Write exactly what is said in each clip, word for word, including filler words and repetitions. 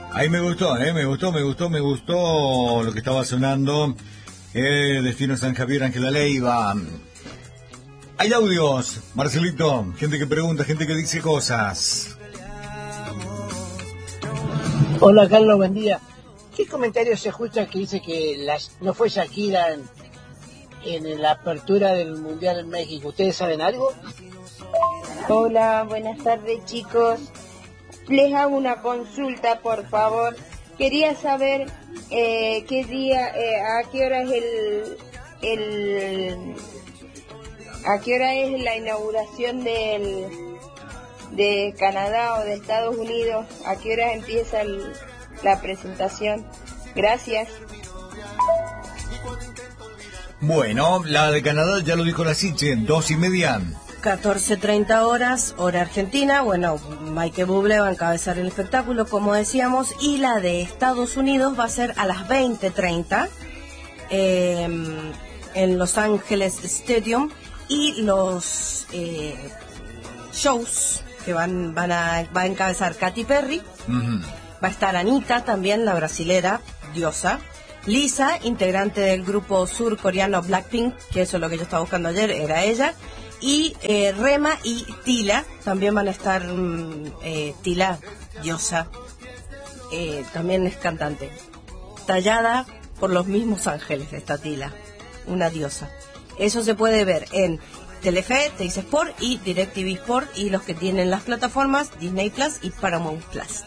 Ahí me gustó, eh, me gustó, me gustó, me gustó lo que estaba sonando. Eh, Destino San Javier, Ángela Leiva. Hay audios, Marcelito, gente que pregunta, gente que dice cosas. Hola Carlos, buen día. ¿Qué comentario se escucha que dice que las, no fue Shakira en, en la apertura del Mundial en México? ¿Ustedes saben algo? Hola, buenas tardes chicos. Les hago una consulta, por favor. Quería saber eh, qué día, eh, a qué hora es el, el, a qué hora es la inauguración del, de Canadá o de Estados Unidos. A qué hora empieza el, la presentación. Gracias. Bueno, la de Canadá ya lo dijo la Siche, dos y media. catorce treinta horas, hora argentina. Bueno, Michael Bublé va a encabezar el espectáculo, como decíamos, y la de Estados Unidos va a ser a las veinte treinta eh, en Los Ángeles Stadium, y los eh, shows que van van a va a encabezar Katy Perry, uh-huh. Va a estar Anita también, la brasilera, diosa. Lisa, integrante del grupo surcoreano Blackpink, que eso es lo que yo estaba buscando ayer, era ella. Y eh, Rema y Tila también van a estar. eh, Tila, diosa, eh, también es cantante, tallada por los mismos ángeles, esta Tila, una diosa. Eso se puede ver en Telefe, Teis Sport y DirecTV Sport, y los que tienen las plataformas Disney Plus y Paramount Plus.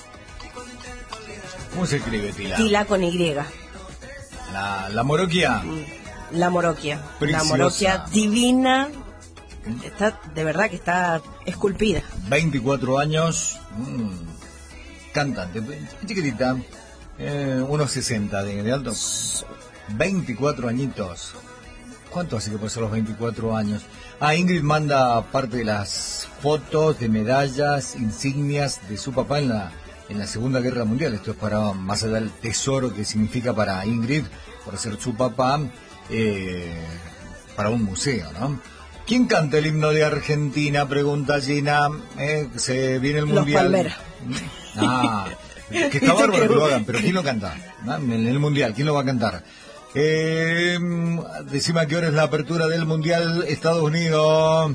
¿Cómo se escribe Tila? Tila con Y. La, la moroquia. La moroquia. Preciosa. La moroquia divina. Está, de verdad que está esculpida. veinticuatro años, mmm, cantante, chiquitita, eh, uno sesenta de, de alto. veinticuatro añitos. ¿Cuánto hace que pasó los veinticuatro años? Ah, Ingrid manda parte de las fotos de medallas, insignias de su papá en la, en la Segunda Guerra Mundial. Esto es para, más allá del tesoro que significa para Ingrid, por ser su papá, eh, para un museo, ¿no? ¿Quién canta el himno de Argentina? Pregunta Gina. ¿Eh? Se viene el Mundial. Los Palmera. Ah, que está bárbaro que lo hagan, pero ¿quién lo canta? ¿Ah? En el Mundial, ¿quién lo va a cantar? Eh, decime a qué hora es la apertura del Mundial Estados Unidos.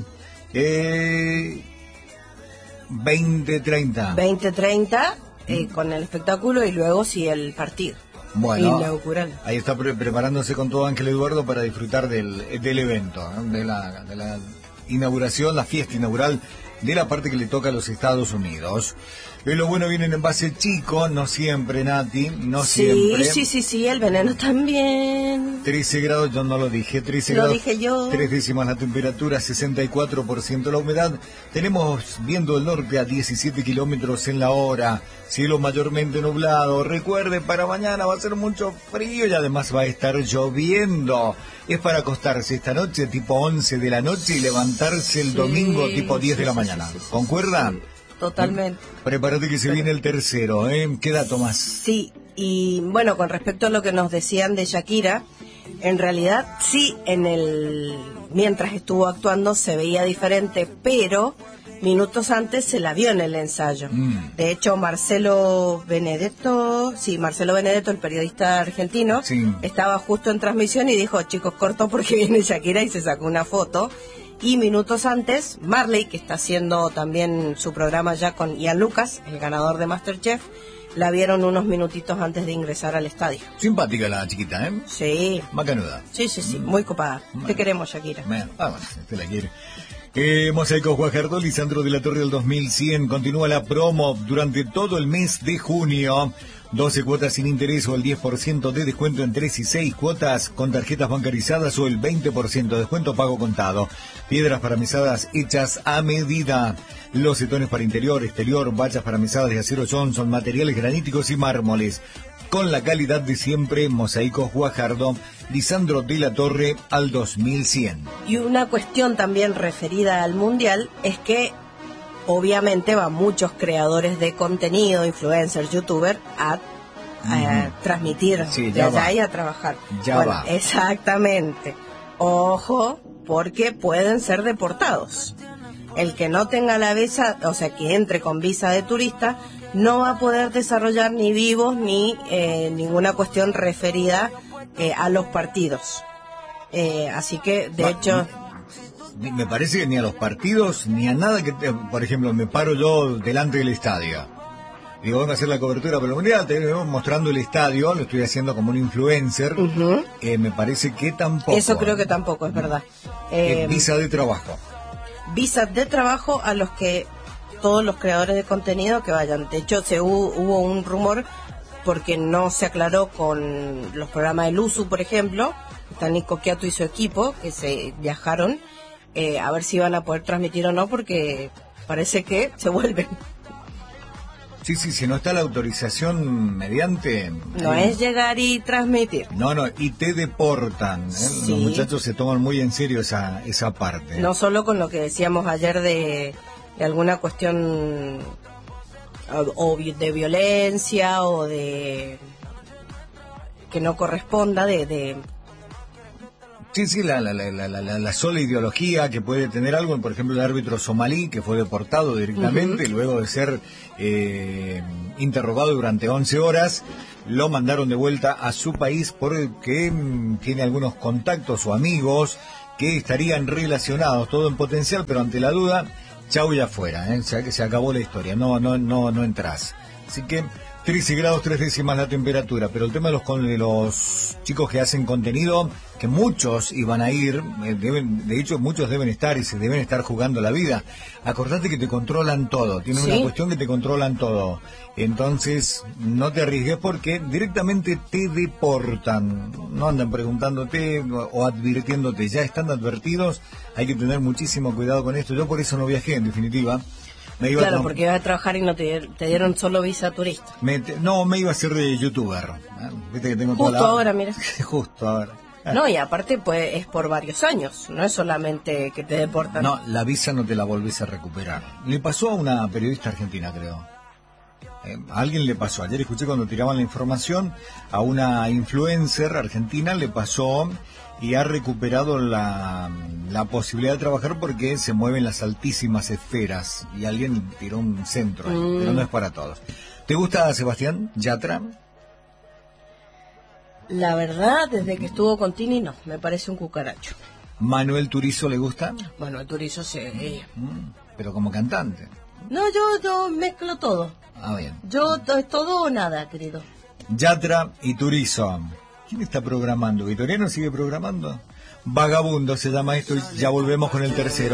Eh, veinte treinta. veinte treinta eh, con el espectáculo y luego sí el partido. Bueno, ahí está pre- preparándose con todo Ángel Eduardo para disfrutar del, del evento, ¿no? de, la, de la inauguración, la fiesta inaugural de la parte que le toca a los Estados Unidos. Y lo bueno viene en envase chico, no siempre, Nati, no sí, siempre. Sí, sí, sí, el veneno también. trece grados, yo no lo dije, trece lo grados. Lo dije yo. Tres décimas la temperatura, sesenta y cuatro por ciento la humedad. Tenemos viento del norte a diecisiete kilómetros en la hora. Cielo mayormente nublado. Recuerde, para mañana va a ser mucho frío y además va a estar lloviendo. Es para acostarse esta noche tipo once de la noche y levantarse el sí, domingo tipo diez sí, de la mañana. Sí, sí, ¿concuerdan? Sí, totalmente. Prepárate que se viene el tercero, ¿eh? ¿Qué dato más? Sí, y bueno, con respecto a lo que nos decían de Shakira, en realidad sí, en el mientras estuvo actuando se veía diferente, pero minutos antes se la vio en el ensayo. Mm. De hecho, Marcelo Benedetto, sí, Marcelo Benedetto, el periodista argentino, sí. estaba justo en transmisión y dijo, chicos, corto porque viene Shakira, y se sacó una foto. Y minutos antes, Marley, que está haciendo también su programa ya con Ian Lucas, el ganador de MasterChef, la vieron unos minutitos antes de ingresar al estadio. Simpática la chiquita, ¿eh? Sí. Macanuda. Sí, sí, sí, muy copada. Bueno. Te queremos, Shakira. Bueno, ah, bueno, te la quiere. Eh, Mosaicos Guajardo, Lisandro de la Torre del dos mil cien. Continúa la promo durante todo el mes de junio. doce cuotas sin interés o el diez por ciento de descuento en tres y seis cuotas con tarjetas bancarizadas o el veinte por ciento de descuento pago contado. Piedras para mesadas hechas a medida. Losetones para interior, exterior, vallas para mesadas de acero Johnson, materiales graníticos y mármoles. Con la calidad de siempre, Mosaicos Guajardo, Lisandro de la Torre al dos mil cien. Y una cuestión también referida al Mundial es que obviamente van muchos creadores de contenido, influencers, youtubers, a, uh-huh. a transmitir sí, de allá va. y a trabajar. Ya bueno, va. Exactamente. Ojo, porque pueden ser deportados. El que no tenga la visa, o sea, que entre con visa de turista, no va a poder desarrollar ni vivos ni eh, ninguna cuestión referida eh, a los partidos. Eh, así que, de Va, hecho... Me parece que ni a los partidos, ni a nada que... Te, por ejemplo, me paro yo delante del estadio. Digo, vamos a hacer la cobertura por la mundial, te vemos mostrando el estadio, lo estoy haciendo como un influencer. Uh-huh. eh, me parece que tampoco. Eso creo que tampoco, es verdad. Eh, Eh, visa de trabajo. Visas de trabajo a los que todos los creadores de contenido que vayan. De hecho, se hubo, hubo un rumor porque no se aclaró con los programas del U S U, por ejemplo. Está Nico Quiato y su equipo que se viajaron eh, a ver si iban a poder transmitir o no, porque parece que se vuelven. Sí, sí, si no está la autorización mediante... No eh, es llegar y transmitir. No, no, y te deportan. ¿eh? Sí. Los muchachos se toman muy en serio esa, esa parte. No solo con lo que decíamos ayer de, de alguna cuestión o, o de violencia o de que no corresponda, de... de Sí, sí, la, la, la, la, la, la sola ideología que puede tener algo, por ejemplo, el árbitro somalí que fue deportado directamente, uh-huh. luego de ser eh, interrogado durante once horas, lo mandaron de vuelta a su país porque mm, tiene algunos contactos o amigos que estarían relacionados, todo en potencial, pero ante la duda, chau y afuera, ¿eh? Ya que se acabó la historia, no, no, no, no entras. Así que trece grados, tres décimas la temperatura, pero el tema de los, con, de los chicos que hacen contenido, que muchos iban a ir, eh, deben, de hecho muchos deben estar y se deben estar jugando la vida. Acordate que te controlan todo, tienen ¿Sí? una cuestión que te controlan todo. Entonces, no te arriesgues porque directamente te deportan. No andan preguntándote o advirtiéndote, ya están advertidos, hay que tener muchísimo cuidado con esto. Yo por eso no viajé, en definitiva. Me iba claro, a... porque ibas a trabajar y no te, te dieron solo visa turista. Me, no, me iba a hacer de youtuber. ¿eh? Viste que tengo Justo toda la... ahora, mira. Justo ahora. No, y aparte pues es por varios años, no es solamente que te deportan. No, la visa no te la volvés a recuperar. Le pasó a una periodista argentina, creo. Eh, a alguien le pasó. Ayer escuché cuando tiraban la información, a una influencer argentina le pasó y ha recuperado la, la posibilidad de trabajar porque se mueven las altísimas esferas y alguien tiró un centro ahí, mm. pero no es para todos. ¿Te gusta Sebastián Yatra? La verdad, desde que estuvo con Tini, no, me parece un cucaracho. ¿Manuel Turizo le gusta? Manuel Turizo sí. Mm, pero como cantante. No, yo, yo mezclo todo. Ah, bien. Yo to, todo o nada, querido. Yatra y Turizo. ¿Quién está programando? ¿Vitoriano sigue programando? Vagabundo se llama esto y ya volvemos con el tercero.